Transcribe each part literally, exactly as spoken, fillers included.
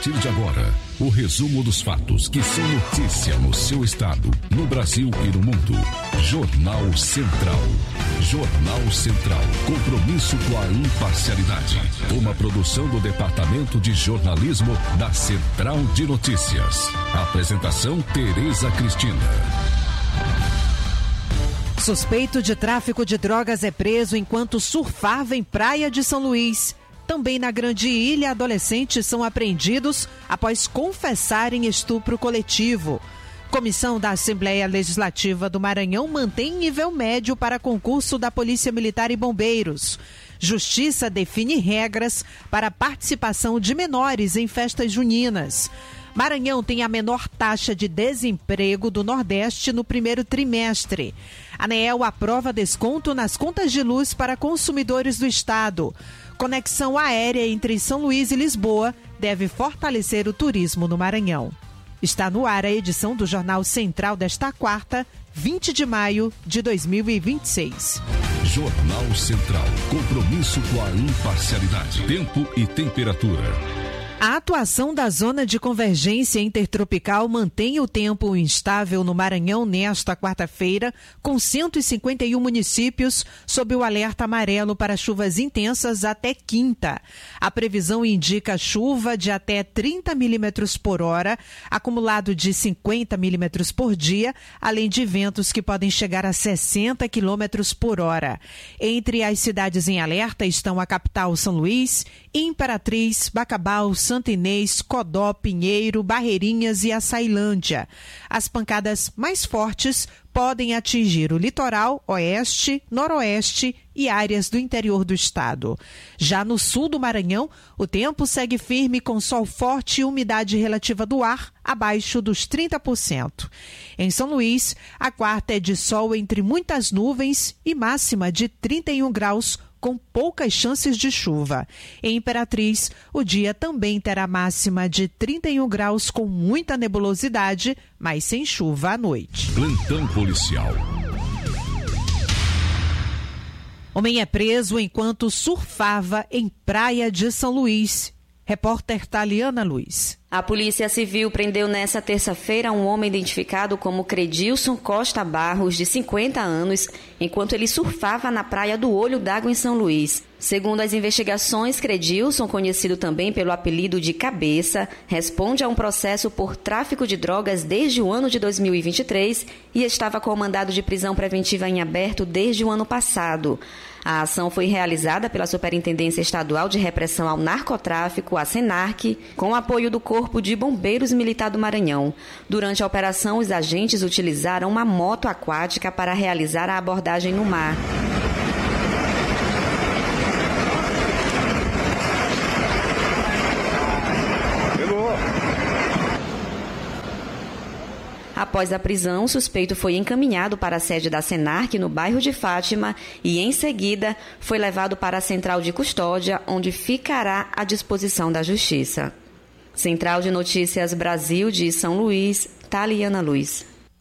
partir de agora, o resumo dos fatos que são notícia no seu estado, no Brasil e no mundo. Jornal Central. Jornal Central. Compromisso com a imparcialidade. Uma produção do Departamento de Jornalismo da Central de Notícias. Apresentação Tereza Cristina. Suspeito de tráfico de drogas é preso enquanto surfava em praia de São Luís. Também na Grande Ilha, adolescentes são apreendidos após confessarem estupro coletivo. Comissão da Assembleia Legislativa do Maranhão mantém nível médio para concurso da Polícia Militar e Bombeiros. Justiça define regras para a participação de menores em festas juninas. Maranhão tem a menor taxa de desemprego do Nordeste no primeiro trimestre. A ANEEL aprova desconto nas contas de luz para consumidores do estado. Conexão aérea entre São Luís e Lisboa deve fortalecer o turismo no Maranhão. Está no ar a edição do Jornal Central desta quarta, vinte de maio de dois mil e vinte e seis. Jornal Central. Compromisso com a imparcialidade. Tempo e temperatura. A atuação da Zona de Convergência Intertropical mantém o tempo instável no Maranhão nesta quarta-feira, com cento e cinquenta e um municípios sob o alerta amarelo para chuvas intensas até quinta. A previsão indica chuva de até trinta milímetros por hora, acumulado de cinquenta milímetros por dia, além de ventos que podem chegar a sessenta quilômetros por hora. Entre as cidades em alerta estão a capital São Luís, Imperatriz, Bacabal, Santo Inês, Codó, Pinheiro, Barreirinhas e Açailândia. As pancadas mais fortes podem atingir o litoral, oeste, noroeste e áreas do interior do estado. Já no sul do Maranhão, o tempo segue firme com sol forte e umidade relativa do ar abaixo dos trinta por cento. Em São Luís, a quarta é de sol entre muitas nuvens e máxima de trinta e um graus, com poucas chances de chuva. Em Imperatriz, o dia também terá máxima de trinta e um graus com muita nebulosidade, mas sem chuva à noite. Plantão policial. Homem é preso enquanto surfava em praia de São Luís. Repórter Taliana Luiz. A Polícia Civil prendeu nesta terça-feira um homem identificado como Credilson Costa Barros, de cinquenta anos, enquanto ele surfava na praia do Olho d'Água em São Luís. Segundo as investigações, Credilson, conhecido também pelo apelido de Cabeça, responde a um processo por tráfico de drogas desde o ano de dois mil e vinte e três e estava com mandado de prisão preventiva em aberto desde o ano passado. A ação foi realizada pela Superintendência Estadual de Repressão ao Narcotráfico, a SENARC, com apoio do Corpo de Bombeiros Militar do Maranhão. Durante a operação, os agentes utilizaram uma moto aquática para realizar a abordagem no mar. Após a prisão, o suspeito foi encaminhado para a sede da SENARC no bairro de Fátima e, em seguida, foi levado para a Central de Custódia, onde ficará à disposição da Justiça. Central de Notícias Brasil de São Luís, Taliana Luiz.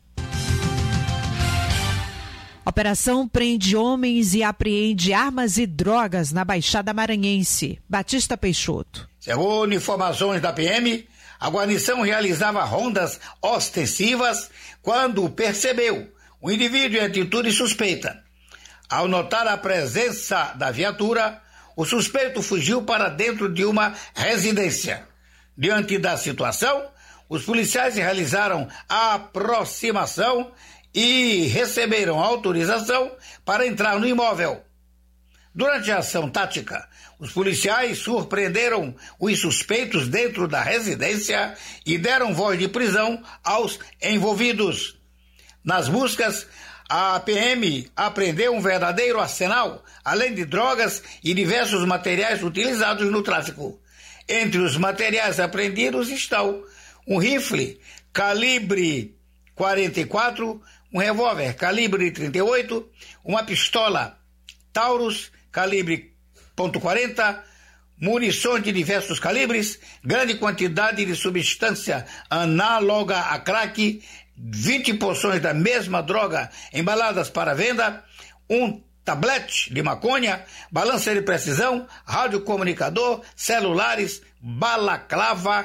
Operação prende homens e apreende armas e drogas na Baixada Maranhense. Batista Peixoto. Segundo informações da P M, a guarnição realizava rondas ostensivas quando percebeu o indivíduo em atitude suspeita. Ao notar a presença da viatura, o suspeito fugiu para dentro de uma residência. Diante da situação, os policiais realizaram a aproximação e receberam autorização para entrar no imóvel. Durante a ação tática, os policiais surpreenderam os suspeitos dentro da residência e deram voz de prisão aos envolvidos. Nas buscas, a P M apreendeu um verdadeiro arsenal, além de drogas e diversos materiais utilizados no tráfico. Entre os materiais apreendidos estão um rifle calibre quarenta e quatro, um revólver calibre trinta e oito, uma pistola Taurus calibre ponto quarenta, munições de diversos calibres, grande quantidade de substância análoga a crack, vinte porções da mesma droga embaladas para venda, um tablete de maconha, balança de precisão, radiocomunicador, celulares, balaclava,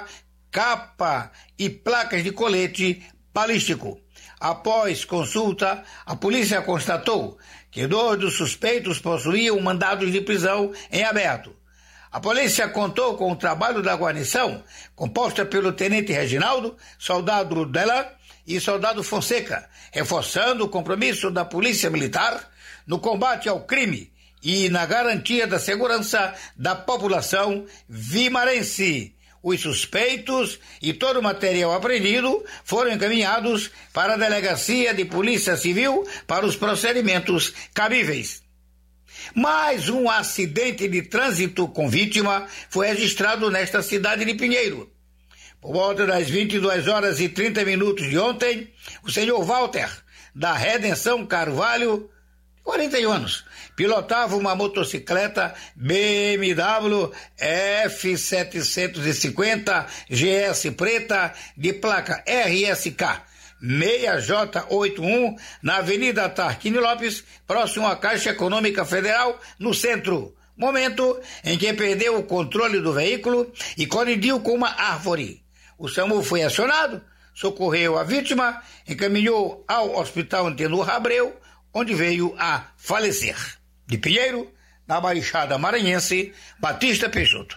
capa e placas de colete balístico. Após consulta, a polícia constatou que dois dos suspeitos possuíam mandados de prisão em aberto. A polícia contou com o trabalho da guarnição, composta pelo tenente Reginaldo, soldado Delan e soldado Fonseca, reforçando o compromisso da Polícia Militar no combate ao crime e na garantia da segurança da população vimarense. Os suspeitos e todo o material apreendido foram encaminhados para a Delegacia de Polícia Civil para os procedimentos cabíveis. Mais um acidente de trânsito com vítima foi registrado nesta cidade de Pinheiro. Por volta das vinte e duas horas e trinta minutos de ontem, o senhor Walter, da Redenção Carvalho, quarenta e um anos, pilotava uma motocicleta B M W F setecentos e cinquenta G S preta de placa R S K seis J oitenta e um na Avenida Tarquínio Lopes, próximo à Caixa Econômica Federal, no centro. Momento em que perdeu o controle do veículo e colidiu com uma árvore. O SAMU foi acionado, socorreu a vítima, encaminhou ao Hospital Antenor Abreu, onde veio a falecer. De Pinheiro, na Baixada Maranhense, Batista Peixoto.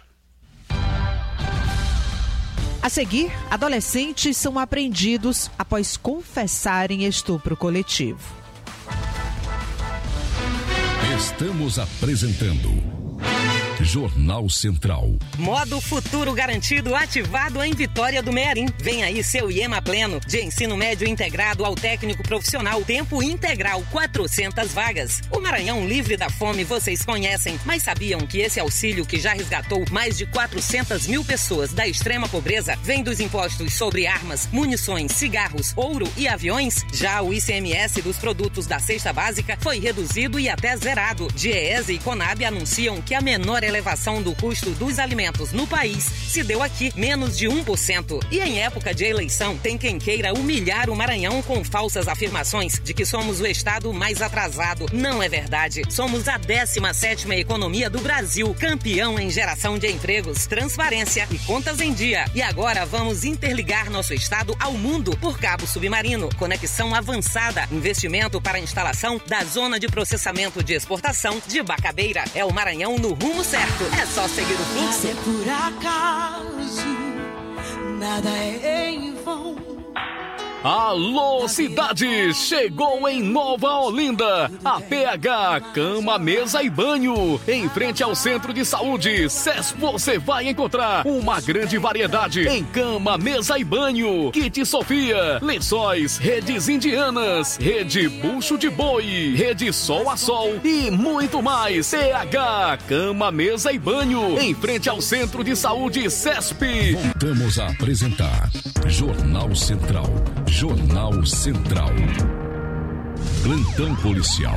A seguir, adolescentes são apreendidos após confessarem estupro coletivo. Estamos apresentando Jornal Central. Modo Futuro Garantido ativado em Vitória do Mearim. Vem aí seu IEMA Pleno, de ensino médio integrado ao técnico profissional, tempo integral, quatrocentas vagas. O Maranhão livre da fome vocês conhecem, mas sabiam que esse auxílio que já resgatou mais de quatrocentas mil pessoas da extrema pobreza vem dos impostos sobre armas, munições, cigarros, ouro e aviões? Já o I C M S dos produtos da cesta básica foi reduzido e até zerado. DIEESE e Conab anunciam que a menor elevação do custo dos alimentos no país se deu aqui, menos de um por cento. E em época de eleição, tem quem queira humilhar o Maranhão com falsas afirmações de que somos o estado mais atrasado. Não é verdade. Somos a décima sétima economia do Brasil, campeão em geração de empregos, transparência e contas em dia. E agora vamos interligar nosso estado ao mundo por cabo submarino. Conexão avançada, investimento para a instalação da zona de processamento de exportação de Bacabeira. É o Maranhão no rumo certo. É só seguir o fluxo. Nada é por acaso, nada é em vão. Alô, cidade! Chegou em Nova Olinda a P H Cama, Mesa e Banho. Em frente ao Centro de Saúde C E S, você vai encontrar uma grande variedade em cama, mesa e banho. Kit Sofia, lençóis, redes indianas, rede bucho de boi, rede sol a sol e muito mais. P H Cama, Mesa e Banho. Em frente ao Centro de Saúde C E S P. Voltamos a apresentar Jornal Central. Jornal Central. Plantão policial.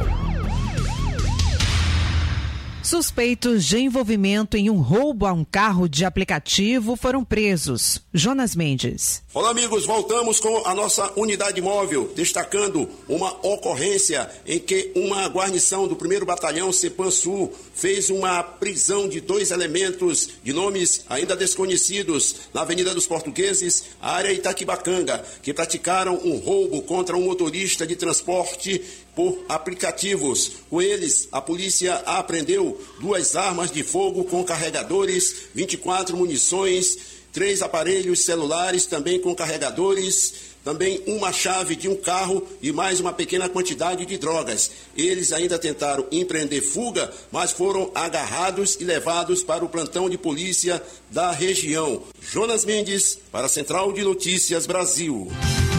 Suspeitos de envolvimento em um roubo a um carro de aplicativo foram presos. Jonas Mendes. Olá, amigos, voltamos com a nossa unidade móvel, destacando uma ocorrência em que uma guarnição do primeiro Batalhão Cepan Sul fez uma prisão de dois elementos de nomes ainda desconhecidos na Avenida dos Portugueses, área Itaquibacanga, que praticaram um roubo contra um motorista de transporte por aplicativos. Com eles, a polícia apreendeu duas armas de fogo com carregadores, vinte e quatro munições, três aparelhos celulares também com carregadores, também uma chave de um carro e mais uma pequena quantidade de drogas. Eles ainda tentaram empreender fuga, mas foram agarrados e levados para o plantão de polícia da região. Jonas Mendes, para a Central de Notícias Brasil.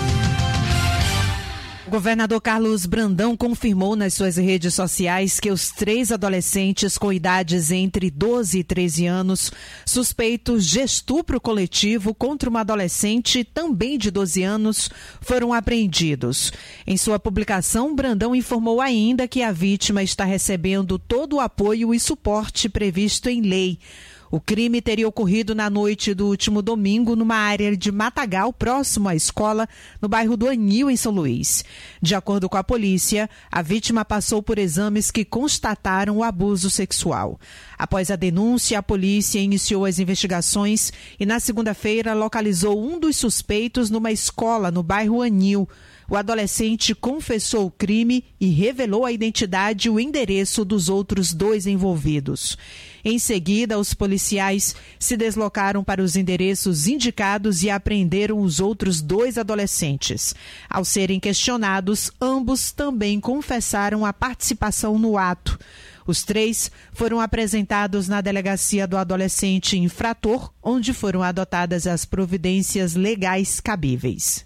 O governador Carlos Brandão confirmou nas suas redes sociais que os três adolescentes com idades entre doze e treze anos, suspeitos de estupro coletivo contra uma adolescente também de doze anos, foram apreendidos. Em sua publicação, Brandão informou ainda que a vítima está recebendo todo o apoio e suporte previsto em lei. O crime teria ocorrido na noite do último domingo numa área de matagal próximo à escola, no bairro do Anil, em São Luís. De acordo com a polícia, a vítima passou por exames que constataram o abuso sexual. Após a denúncia, a polícia iniciou as investigações e na segunda-feira localizou um dos suspeitos numa escola no bairro Anil. O adolescente confessou o crime e revelou a identidade e o endereço dos outros dois envolvidos. Em seguida, os policiais se deslocaram para os endereços indicados e apreenderam os outros dois adolescentes. Ao serem questionados, ambos também confessaram a participação no ato. Os três foram apresentados na delegacia do adolescente infrator, onde foram adotadas as providências legais cabíveis.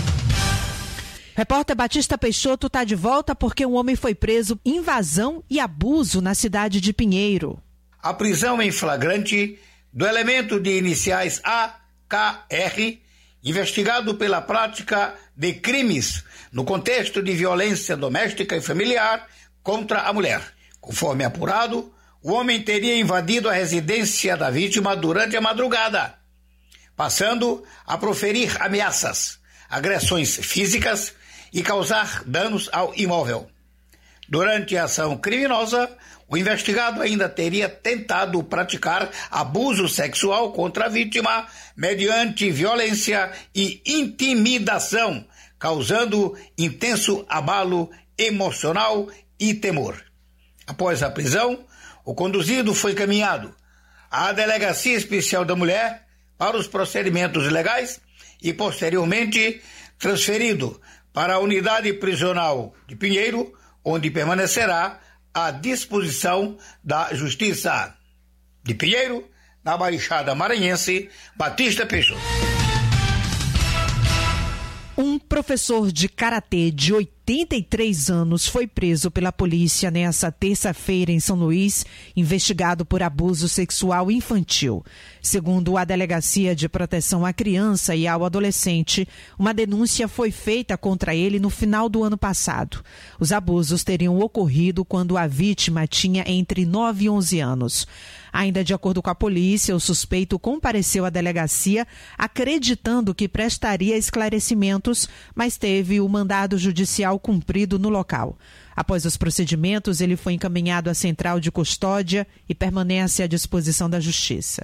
Repórter Batista Peixoto está de volta porque um homem foi preso por invasão e abuso na cidade de Pinheiro. A prisão em flagrante do elemento de iniciais A K R, investigado pela prática de crimes no contexto de violência doméstica e familiar contra a mulher. Conforme apurado, o homem teria invadido a residência da vítima durante a madrugada, passando a proferir ameaças, agressões físicas e causar danos ao imóvel. Durante a ação criminosa, o investigado ainda teria tentado praticar abuso sexual contra a vítima mediante violência e intimidação, causando intenso abalo emocional e temor. Após a prisão, o conduzido foi encaminhado à Delegacia Especial da Mulher para os procedimentos legais e, posteriormente, transferido para a unidade prisional de Pinheiro, onde permanecerá à disposição da Justiça. De Pinheiro, na Baixada Maranhense, Batista Peixoto. Um professor de karatê de oitenta e três anos foi preso pela polícia nesta terça-feira em São Luís, investigado por abuso sexual infantil. Segundo a Delegacia de Proteção à Criança e ao Adolescente, uma denúncia foi feita contra ele no final do ano passado. Os abusos teriam ocorrido quando a vítima tinha entre nove e onze anos. Ainda de acordo com a polícia, o suspeito compareceu à delegacia acreditando que prestaria esclarecimentos, mas teve o mandado judicial cumprido no local. Após os procedimentos, ele foi encaminhado à central de custódia e permanece à disposição da Justiça.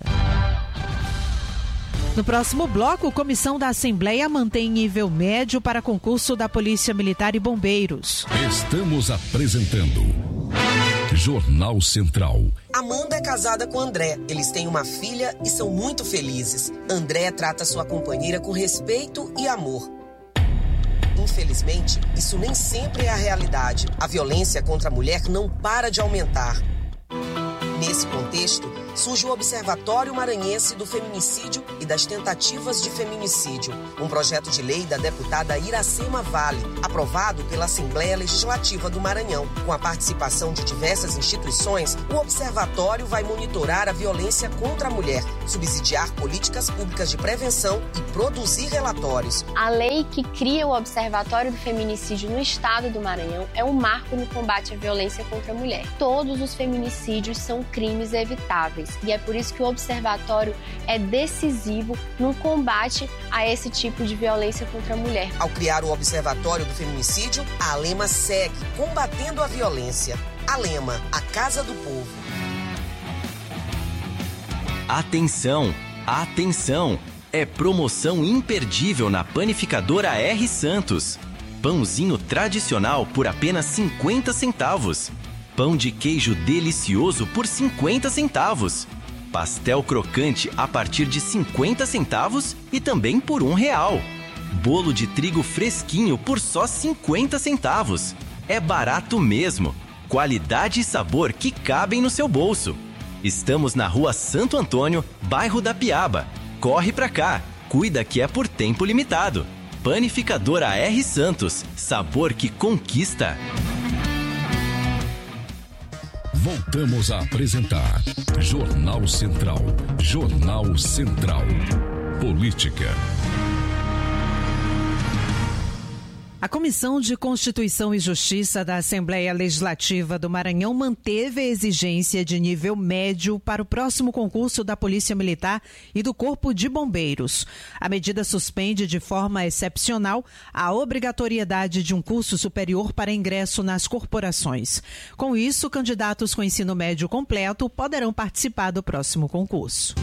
No próximo bloco, a Comissão da Assembleia mantém nível médio para concurso da Polícia Militar e Bombeiros. Estamos apresentando Jornal Central. Amanda é casada com André. Eles têm uma filha e são muito felizes. André trata sua companheira com respeito e amor. Infelizmente, isso nem sempre é a realidade. A violência contra a mulher não para de aumentar. Nesse contexto, surge o Observatório Maranhense do Feminicídio e das Tentativas de Feminicídio, um projeto de lei da deputada Iracema Vale, aprovado pela Assembleia Legislativa do Maranhão. Com a participação de diversas instituições, o observatório vai monitorar a violência contra a mulher, subsidiar políticas públicas de prevenção e produzir relatórios. A lei que cria o Observatório do Feminicídio no estado do Maranhão é um marco no combate à violência contra a mulher. Todos os feminicídios são crimes evitáveis. E é por isso que o observatório é decisivo no combate a esse tipo de violência contra a mulher. Ao criar o Observatório do Feminicídio, a Alema segue combatendo a violência. Alema, a Casa do Povo. Atenção, atenção! É promoção imperdível na panificadora R. Santos. Pãozinho tradicional por apenas cinquenta centavos. Pão de queijo delicioso por cinquenta centavos. Pastel crocante a partir de cinquenta centavos e também por um real. Bolo de trigo fresquinho por só cinquenta centavos. É barato mesmo. Qualidade e sabor que cabem no seu bolso. Estamos na Rua Santo Antônio, bairro da Piaba. Corre pra cá. Cuida que é por tempo limitado. Panificadora R. Santos. Sabor que conquista. Voltamos a apresentar Jornal Central. Jornal Central. Política. A Comissão de Constituição e Justiça da Assembleia Legislativa do Maranhão manteve a exigência de nível médio para o próximo concurso da Polícia Militar e do Corpo de Bombeiros. A medida suspende de forma excepcional a obrigatoriedade de um curso superior para ingresso nas corporações. Com isso, candidatos com ensino médio completo poderão participar do próximo concurso.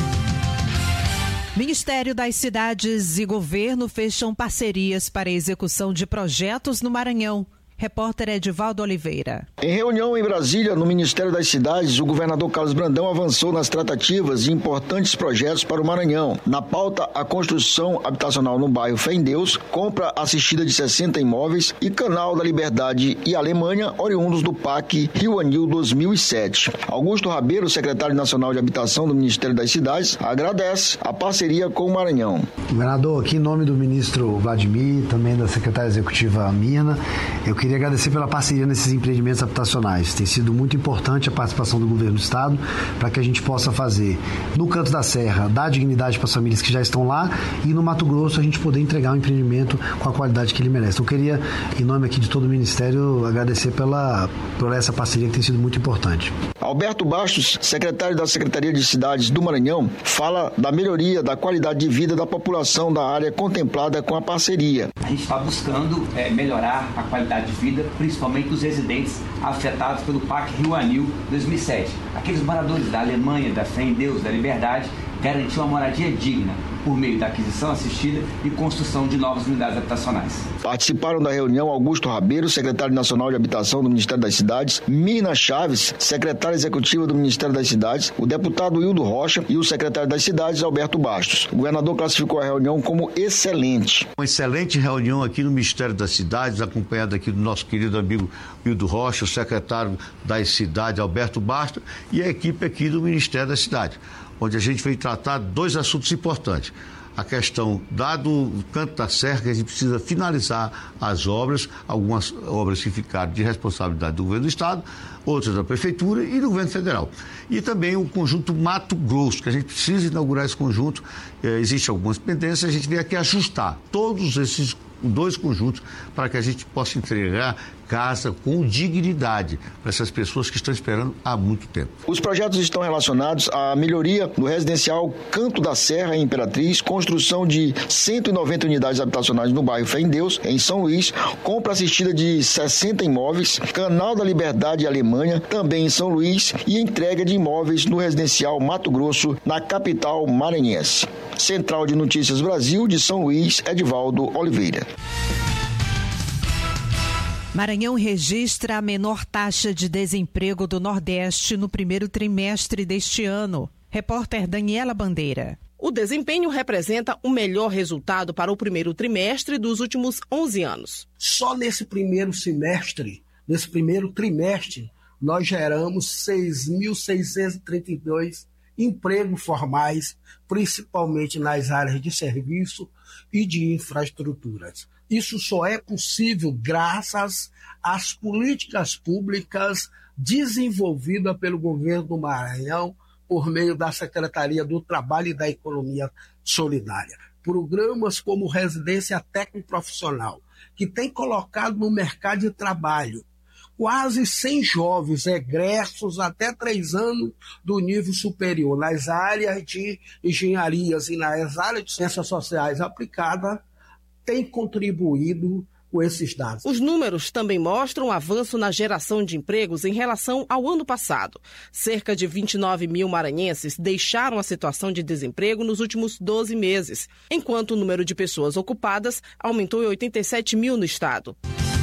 Ministério das Cidades e Governo fecham parcerias para a execução de projetos no Maranhão. Repórter Edivaldo Oliveira. Em reunião em Brasília, no Ministério das Cidades, o governador Carlos Brandão avançou nas tratativas de importantes projetos para o Maranhão. Na pauta, a construção habitacional no bairro Fé em Deus, compra assistida de sessenta imóveis e Canal da Liberdade e Alemanha, oriundos do P A C Rio Anil dois mil e sete. Augusto Rabelo, secretário nacional de Habitação do Ministério das Cidades, agradece a parceria com o Maranhão. Governador, aqui em nome do ministro Vladimir, também da secretária executiva Mina, eu queria Queria agradecer pela parceria nesses empreendimentos habitacionais. Tem sido muito importante a participação do governo do estado para que a gente possa fazer no Canto da Serra, dar dignidade para as famílias que já estão lá, e no Mato Grosso a gente poder entregar um empreendimento com a qualidade que ele merece. Então, eu queria, em nome aqui de todo o Ministério, agradecer pela, por essa parceria que tem sido muito importante. Alberto Bastos, secretário da Secretaria de Cidades do Maranhão, fala da melhoria da qualidade de vida da população da área contemplada com a parceria. A gente está buscando é, melhorar a qualidade de vida, principalmente dos residentes afetados pelo P A C Rio Anil dois mil e sete. Aqueles moradores da Alemanha, da Fé em Deus, da Liberdade, garantir uma moradia digna por meio da aquisição assistida e construção de novas unidades habitacionais. Participaram da reunião Augusto Rabelo, secretário nacional de Habitação do Ministério das Cidades, Mina Chaves, secretária executiva do Ministério das Cidades, o deputado Hildo Rocha e o secretário das Cidades, Alberto Bastos. O governador classificou a reunião como excelente. Uma excelente reunião aqui no Ministério das Cidades, acompanhada aqui do nosso querido amigo Hildo Rocha, o secretário das Cidades, Alberto Bastos, e a equipe aqui do Ministério das Cidades, onde a gente veio tratar dois assuntos importantes. A questão, dado o Canto da Serra, que a gente precisa finalizar as obras, algumas obras que ficaram de responsabilidade do governo do estado, outras da prefeitura e do governo federal. E também o conjunto Mato Grosso, que a gente precisa inaugurar esse conjunto. É, Existem algumas pendências, a gente veio aqui ajustar todos esses dois conjuntos para que a gente possa entregar casa com dignidade para essas pessoas que estão esperando há muito tempo. Os projetos estão relacionados à melhoria do residencial Canto da Serra, em Imperatriz, construção de cento e noventa unidades habitacionais no bairro Fé em Deus, em São Luís, compra assistida de sessenta imóveis, Canal da Liberdade e Alemanha, também em São Luís, e entrega de imóveis no residencial Mato Grosso, na capital maranhense. Central de Notícias Brasil, de São Luís, Edivaldo Oliveira. Maranhão registra a menor taxa de desemprego do Nordeste no primeiro trimestre deste ano. Repórter Daniela Bandeira. O desempenho representa o melhor resultado para o primeiro trimestre dos últimos onze anos. Só nesse primeiro semestre, nesse primeiro trimestre, nós geramos seis mil seiscentos e trinta e dois empregos formais, principalmente nas áreas de serviço e de infraestruturas. Isso só é possível graças às políticas públicas desenvolvidas pelo governo do Maranhão por meio da Secretaria do Trabalho e da Economia Solidária. Programas como Residência Técnico-Profissional, que tem colocado no mercado de trabalho quase cem jovens egressos até três anos do nível superior nas áreas de engenharias e nas áreas de ciências sociais aplicadas, tem contribuído com esses dados. Os números também mostram um avanço na geração de empregos em relação ao ano passado. Cerca de vinte e nove mil maranhenses deixaram a situação de desemprego nos últimos doze meses, enquanto o número de pessoas ocupadas aumentou em oitenta e sete mil no estado.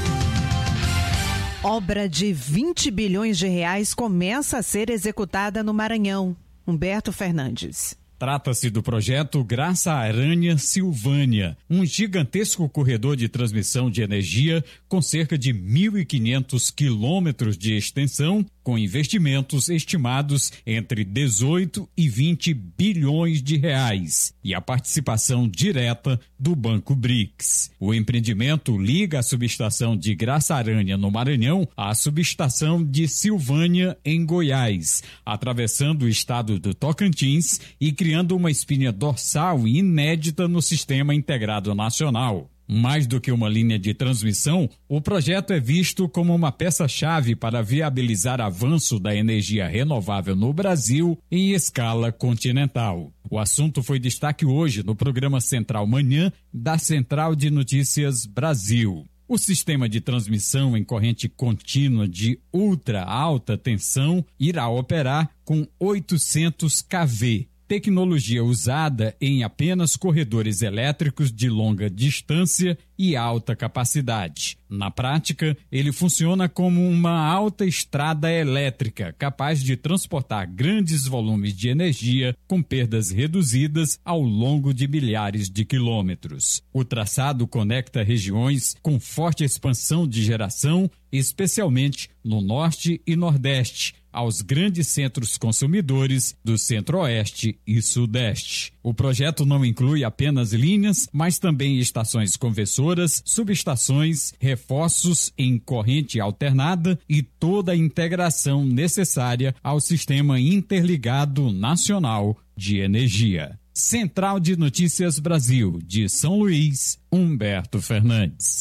Obra de vinte bilhões de reais começa a ser executada no Maranhão. Humberto Fernandes. Trata-se do projeto Graça Aranha Silvânia, um gigantesco corredor de transmissão de energia com cerca de mil e quinhentos quilômetros de extensão, com investimentos estimados entre dezoito e vinte bilhões de reais e a participação direta do Banco BRICS. O empreendimento liga a subestação de Graça Aranha, no Maranhão, à subestação de Silvânia, em Goiás, atravessando o estado do Tocantins e criando uma espinha dorsal inédita no Sistema Integrado Nacional. Mais do que uma linha de transmissão, o projeto é visto como uma peça-chave para viabilizar avanço da energia renovável no Brasil em escala continental. O assunto foi destaque hoje no programa Central Manhã da Central de Notícias Brasil. O sistema de transmissão em corrente contínua de ultra alta tensão irá operar com oitocentos quilovolts. Tecnologia usada em apenas corredores elétricos de longa distância e alta capacidade. Na prática, ele funciona como uma alta estrada elétrica, capaz de transportar grandes volumes de energia com perdas reduzidas ao longo de milhares de quilômetros. O traçado conecta regiões com forte expansão de geração, especialmente no norte e nordeste, aos grandes centros consumidores do centro-oeste e sudeste. O projeto não inclui apenas linhas, mas também estações conversoras, subestações, reforços em corrente alternada e toda a integração necessária ao Sistema Interligado Nacional de Energia. Central de Notícias Brasil, de São Luís, Humberto Fernandes.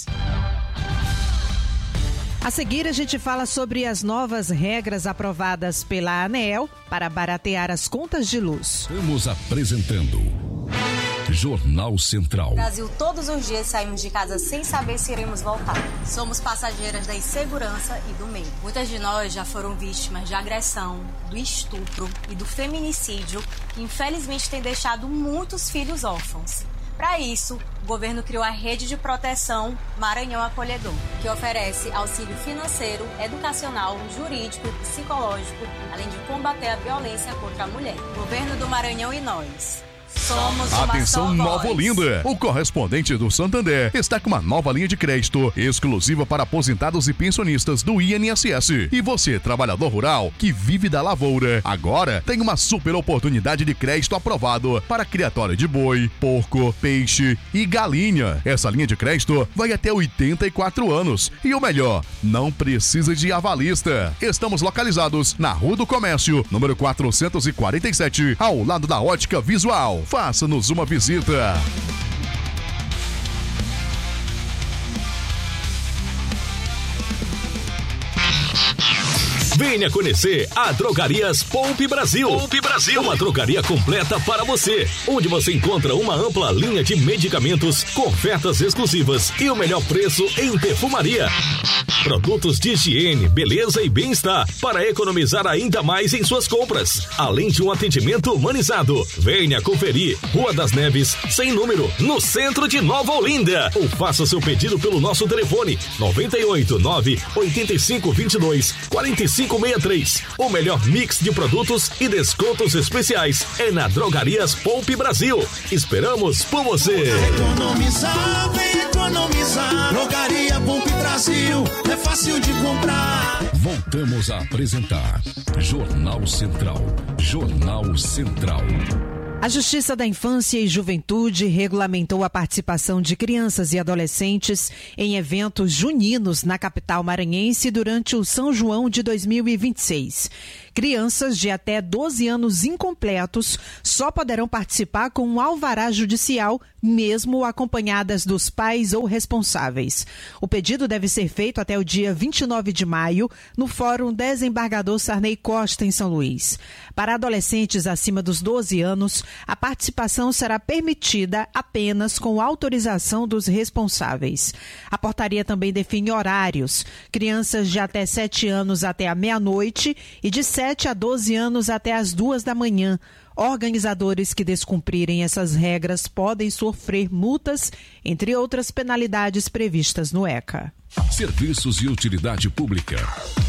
A seguir, a gente fala sobre as novas regras aprovadas pela ANEEL para baratear as contas de luz. Estamos apresentando Jornal Central. No Brasil, todos os dias saímos de casa sem saber se iremos voltar. Somos passageiras da insegurança e do medo. Muitas de nós já foram vítimas de agressão, do estupro e do feminicídio, que infelizmente tem deixado muitos filhos órfãos. Para isso, o governo criou a Rede de Proteção Maranhão Acolhedor, que oferece auxílio financeiro, educacional, jurídico e psicológico, além de combater a violência contra a mulher. Governo do Maranhão e nós. Somos uma Atenção, só Nova voz. Olinda. O correspondente do Santander está com uma nova linha de crédito exclusiva para aposentados e pensionistas do I N S S. E você, trabalhador rural que vive da lavoura, agora tem uma super oportunidade de crédito aprovado para criatório de boi, porco, peixe e galinha. Essa linha de crédito vai até oitenta e quatro anos. E o melhor, não precisa de avalista. Estamos localizados na Rua do Comércio, número quatrocentos e quarenta e sete, ao lado da Ótica Visual. Faça-nos uma visita. Venha conhecer a Drogarias Poupe Brasil. Poupe Brasil. Uma drogaria completa para você, onde você encontra uma ampla linha de medicamentos com ofertas exclusivas e o melhor preço em perfumaria. Produtos de higiene, beleza e bem-estar para economizar ainda mais em suas compras, além de um atendimento humanizado. Venha conferir. Rua das Neves, sem número, no centro de Nova Olinda. Ou faça seu pedido pelo nosso telefone noventa e oito, nove oito cinco, dois dois, quatro cinco seis três. O melhor mix de produtos e descontos especiais é na Drogarias Poupe Brasil. Esperamos por você. Economizar, vem economizar. Drogaria Poupe Brasil, é fácil de comprar. Voltamos a apresentar Jornal Central. Jornal Central. A Justiça da Infância e Juventude regulamentou a participação de crianças e adolescentes em eventos juninos na capital maranhense durante o São João de dois mil e vinte e seis. Crianças de até doze anos incompletos só poderão participar com um alvará judicial, mesmo acompanhadas dos pais ou responsáveis. O pedido deve ser feito até o dia vinte e nove de maio no Fórum Desembargador Sarney Costa, em São Luís. Para adolescentes acima dos doze anos, a participação será permitida apenas com autorização dos responsáveis. A portaria também define horários. Crianças de até sete anos até a meia-noite e de sete a doze anos até as duas da manhã. Organizadores que descumprirem essas regras podem sofrer multas, entre outras penalidades previstas no ECA. Serviços e utilidade pública.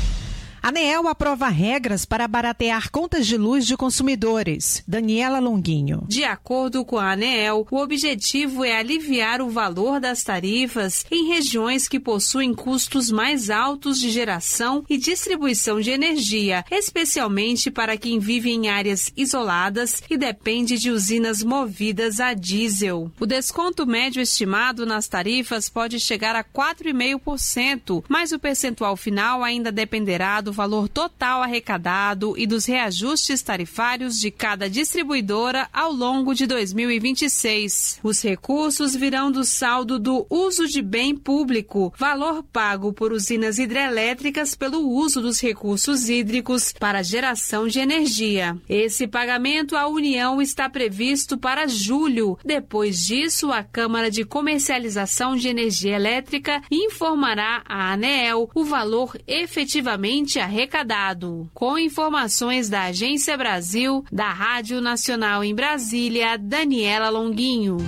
A ANEEL aprova regras para baratear contas de luz de consumidores. Daniela Longuinho. De acordo com a ANEEL, o objetivo é aliviar o valor das tarifas em regiões que possuem custos mais altos de geração e distribuição de energia, especialmente para quem vive em áreas isoladas e depende de usinas movidas a diesel. O desconto médio estimado nas tarifas pode chegar a quatro vírgula cinco por cento, mas o percentual final ainda dependerá do valor total arrecadado e dos reajustes tarifários de cada distribuidora ao longo de dois mil e vinte e seis. Os recursos virão do saldo do uso de bem público, valor pago por usinas hidrelétricas pelo uso dos recursos hídricos para geração de energia. Esse pagamento à União está previsto para julho. Depois disso, a Câmara de Comercialização de Energia Elétrica informará à ANEEL o valor efetivamente arrecadado. Com informações da Agência Brasil, da Rádio Nacional em Brasília, Daniela Longuinho.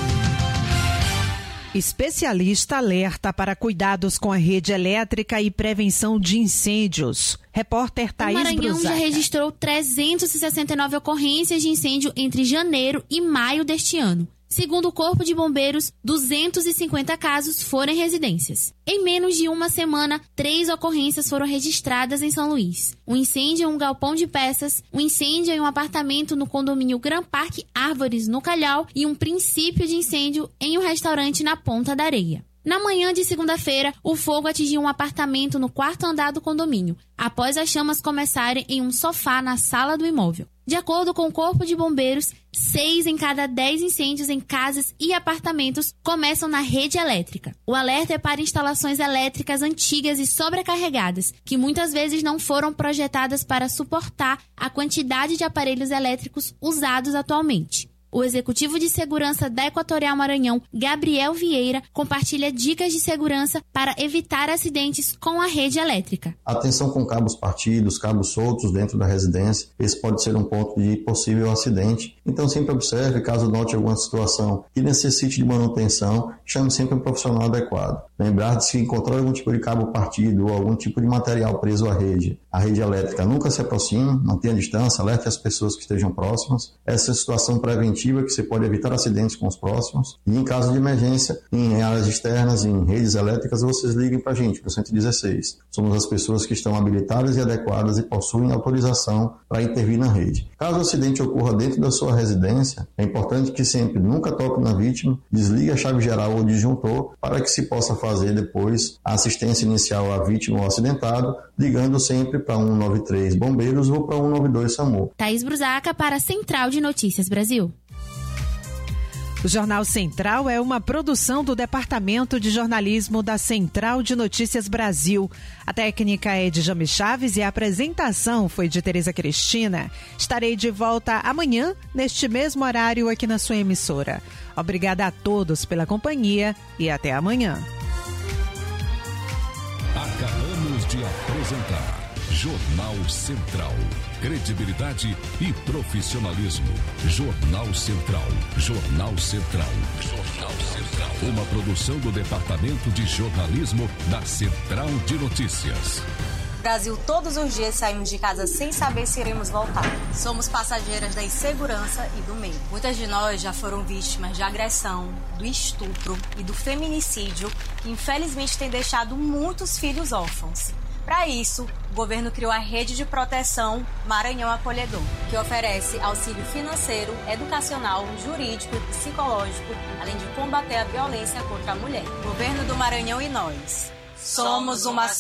Especialista alerta para cuidados com a rede elétrica e prevenção de incêndios. Repórter Thaís Brusaca. O Maranhão já registrou trezentas e sessenta e nove ocorrências de incêndio entre janeiro e maio deste ano. Segundo o Corpo de Bombeiros, duzentos e cinquenta casos foram em residências. Em menos de uma semana, três ocorrências foram registradas em São Luís. Um incêndio em um galpão de peças, um incêndio em um apartamento no condomínio Gran Parque Árvores, no Calhau, e um princípio de incêndio em um restaurante na Ponta da Areia. Na manhã de segunda-feira, o fogo atingiu um apartamento no quarto andar do condomínio, após as chamas começarem em um sofá na sala do imóvel. De acordo com o Corpo de Bombeiros, seis em cada dez incêndios em casas e apartamentos começam na rede elétrica. O alerta é para instalações elétricas antigas e sobrecarregadas, que muitas vezes não foram projetadas para suportar a quantidade de aparelhos elétricos usados atualmente. O executivo de segurança da Equatorial Maranhão, Gabriel Vieira, compartilha dicas de segurança para evitar acidentes com a rede elétrica. Atenção com cabos partidos, cabos soltos dentro da residência. Esse pode ser um ponto de possível acidente. Então sempre observe, caso note alguma situação que necessite de manutenção, chame sempre um profissional adequado. Lembrar de se encontrar algum tipo de cabo partido ou algum tipo de material preso à rede, a rede elétrica, nunca se aproxime, mantenha a distância, alerte as pessoas que estejam próximas. Essa situação preventiva que você pode evitar acidentes com os próximos. E em caso de emergência, em áreas externas, em redes elétricas, vocês liguem para a gente, para o cento e dezesseis. Somos as pessoas que estão habilitadas e adequadas e possuem autorização para intervir na rede. Caso o acidente ocorra dentro da sua residência, é importante que sempre nunca toque na vítima, desligue a chave geral ou disjuntor para que se possa fazer depois a assistência inicial à vítima ou acidentado, ligando sempre para um nove três Bombeiros ou para um nove dois SAMU. Thaís Brusaca para a Central de Notícias Brasil. O Jornal Central é uma produção do Departamento de Jornalismo da Central de Notícias Brasil. A técnica é de Jame Chaves e a apresentação foi de Tereza Cristina. Estarei de volta amanhã, neste mesmo horário, aqui na sua emissora. Obrigada a todos pela companhia e até amanhã. Acabamos de apresentar Jornal Central. Credibilidade e profissionalismo. Jornal Central. Jornal Central. Jornal Central. Uma produção do Departamento de Jornalismo da Central de Notícias. Brasil, todos os dias saímos de casa sem saber se iremos voltar. Somos passageiras da insegurança e do medo. Muitas de nós já foram vítimas de agressão, do estupro e do feminicídio, que infelizmente tem deixado muitos filhos órfãos. Para isso, o governo criou a Rede de Proteção Maranhão Acolhedor, que oferece auxílio financeiro, educacional, jurídico e psicológico, além de combater a violência contra a mulher. Governo do Maranhão e nós. Somos uma